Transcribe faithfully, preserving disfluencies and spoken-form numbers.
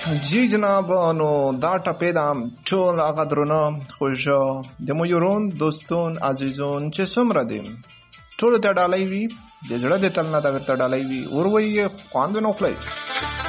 جی جناب، نو دا ټپې دا ټول هغه درونه خوږ د مو دوستون عزیزون چې څومره دي ټولو ته ډالۍ وي، د زړه د تل نه دا ورته ډالۍ وي، ور وایي خواندو نو خلای